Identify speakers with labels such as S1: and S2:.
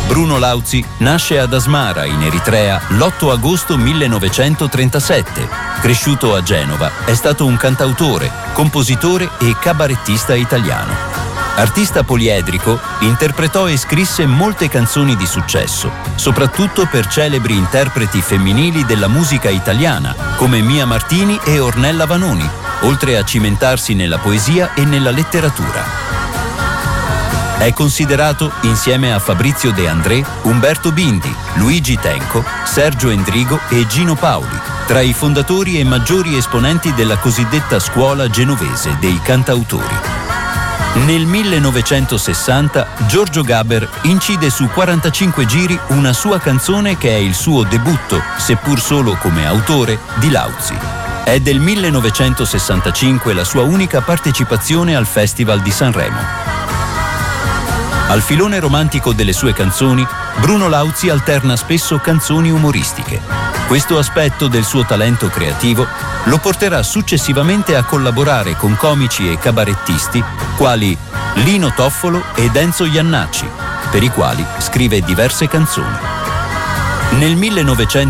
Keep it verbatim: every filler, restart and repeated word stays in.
S1: Bruno Lauzi nasce ad Asmara, in Eritrea, l'otto agosto millenovecentotrentasette. Cresciuto a Genova, è stato un cantautore, compositore e cabarettista italiano. Artista poliedrico, interpretò e scrisse molte canzoni di successo, soprattutto per celebri interpreti femminili della musica italiana, come Mia Martini e Ornella Vanoni, oltre a cimentarsi nella poesia e nella letteratura. È considerato, insieme a Fabrizio De André, Umberto Bindi, Luigi Tenco, Sergio Endrigo e Gino Paoli, tra i fondatori e maggiori esponenti della cosiddetta scuola genovese dei cantautori. Nel millenovecentosessanta Giorgio Gaber incide su quarantacinque giri una sua canzone che è il suo debutto, seppur solo come autore, di Lauzi. È del millenovecentosessantacinque la sua unica partecipazione al Festival di Sanremo. Al filone romantico delle sue canzoni, Bruno Lauzi alterna spesso canzoni umoristiche. Questo aspetto del suo talento creativo lo porterà successivamente a collaborare con comici e cabarettisti quali Lino Toffolo ed Enzo Jannacci, per i quali scrive diverse canzoni. Nel millenovecento